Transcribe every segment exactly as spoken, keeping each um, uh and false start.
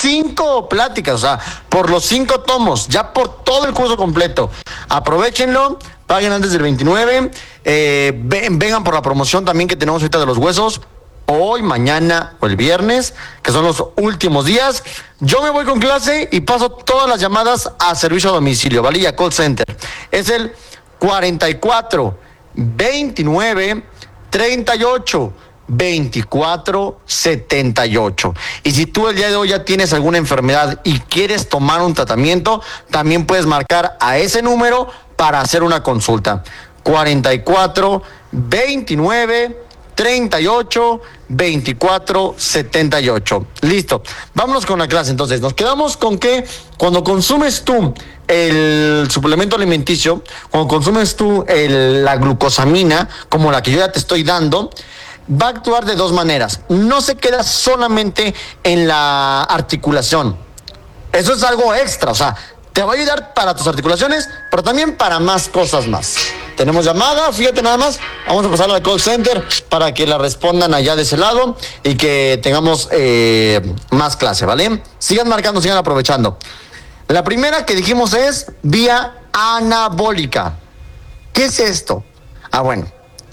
cinco pláticas, o sea, por los cinco tomos, ya por todo el curso completo. Aprovechenlo, paguen antes del veintinueve, eh, ven, vengan por la promoción también que tenemos ahorita de los huesos, hoy, mañana o el viernes, que son los últimos días. Yo me voy con clase y paso todas las llamadas a servicio a domicilio, ¿vale? Y a call center. Es el cuarenta y cuatro, veintinueve, treinta y ocho, veinticuatro, setenta y ocho. Y si tú el día de hoy ya tienes alguna enfermedad y quieres tomar un tratamiento, también puedes marcar a ese número para hacer una consulta. cuarenta y cuatro, veintinueve, treinta y ocho, veinticuatro, setenta y ocho. Listo. Vámonos con la clase entonces. Nos quedamos con que cuando consumes tú el suplemento alimenticio, cuando consumes tú el, la glucosamina, como la que yo ya te estoy dando, va a actuar de dos maneras. No se queda solamente en la articulación. Eso es algo extra, o sea, te va a ayudar para tus articulaciones, pero también para más cosas más. Tenemos llamada, fíjate nada más, vamos a pasar al call center para que la respondan allá de ese lado y que tengamos eh, más clase, ¿vale? Sigan marcando, sigan aprovechando. La primera que dijimos es vía anabólica. ¿Qué es esto? Ah, bueno,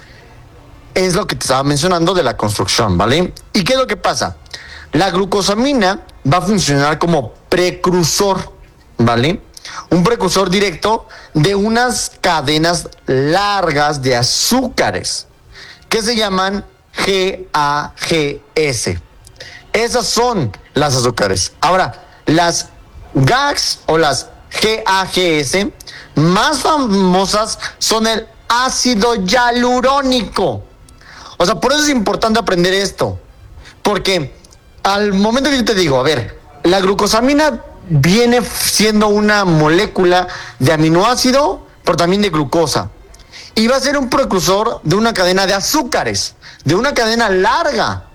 es lo que te estaba mencionando de la construcción, ¿vale? ¿Y qué es lo que pasa? La glucosamina va a funcionar como precursor, ¿vale? Un precursor directo de unas cadenas largas de azúcares que se llaman G A G S. Esas son las azúcares. Ahora, las G A G S o las G A G S más famosas son el ácido hialurónico. O sea, por eso es importante aprender esto. Porque al momento que yo te digo, a ver, la glucosamina viene siendo una molécula de aminoácido, pero también de glucosa. Y va a ser un precursor de una cadena de azúcares, de una cadena larga.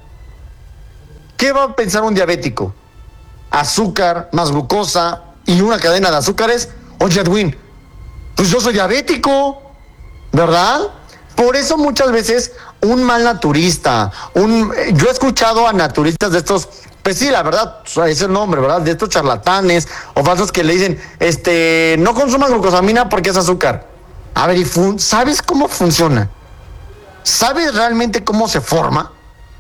¿Qué va a pensar un diabético? Azúcar más glucosa y una cadena de azúcares. Oye, Edwin, pues yo soy diabético, ¿verdad? Por eso muchas veces un mal naturista, un, yo he escuchado a naturistas de estos, pues sí, la verdad, es el nombre, ¿verdad? De estos charlatanes o falsos que le dicen, este, no consumas glucosamina porque es azúcar. A ver, ¿y fun- sabes cómo funciona? ¿Sabes realmente cómo se forma?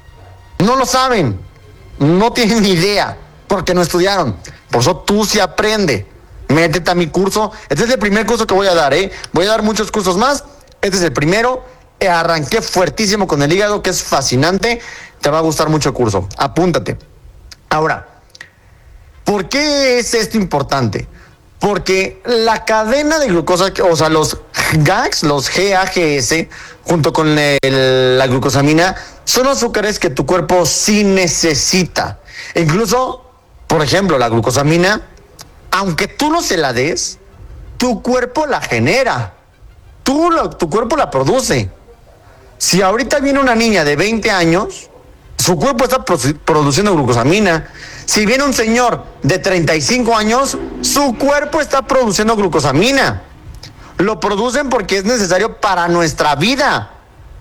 No lo saben, no tienen ni idea, porque no estudiaron. Por eso tú sí aprende. Métete a mi curso. Este es el primer curso que voy a dar, ¿eh? Voy a dar muchos cursos más. Este es el primero. Arranqué fuertísimo con el hígado, que es fascinante. Te va a gustar mucho el curso. Apúntate. Ahora, ¿por qué es esto importante? Porque la cadena de glucosa, o sea, los G A G S, los G A G S, junto con el, la glucosamina, son azúcares que tu cuerpo sí necesita. E incluso, por ejemplo, la glucosamina, aunque tú no se la des, tu cuerpo la genera. Tú, lo, tu cuerpo la produce. Si ahorita viene una niña de veinte años, su cuerpo está produ- produciendo glucosamina. Si viene un señor de treinta y cinco años, su cuerpo está produciendo glucosamina. Lo producen porque es necesario para nuestra vida.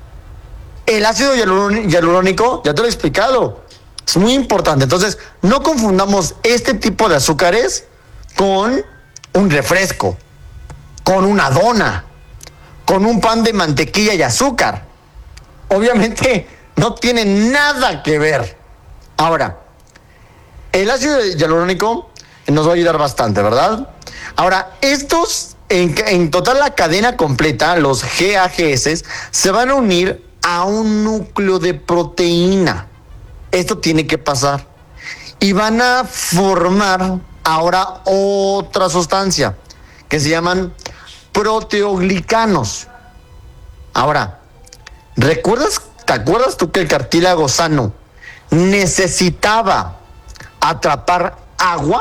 El ácido hialurónico, ya te lo he explicado, es muy importante. Entonces, no confundamos este tipo de azúcares con un refresco, con una dona, con un pan de mantequilla y azúcar. Obviamente no tiene nada que ver. Ahora, el ácido hialurónico nos va a ayudar bastante, ¿verdad? Ahora, estos, en, en total la cadena completa, los G A G S, se van a unir a un núcleo de proteína. Esto tiene que pasar. Y van a formar ahora otra sustancia que se llaman proteoglicanos. Ahora, ¿recuerdas, te acuerdas tú que el cartílago sano necesitaba atrapar agua?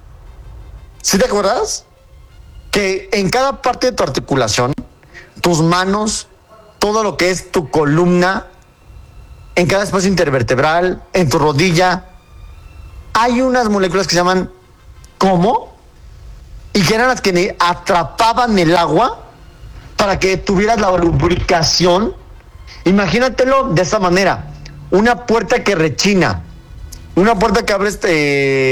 ¿Sí te acuerdas? Que en cada parte de tu articulación, tus manos, todo lo que es tu columna, en cada espacio intervertebral, en tu rodilla, hay unas moléculas que se llaman ¿cómo? Y que eran las que atrapaban el agua para que tuvieras la lubricación. Imagínatelo de esa manera, una puerta que rechina, una puerta que abres este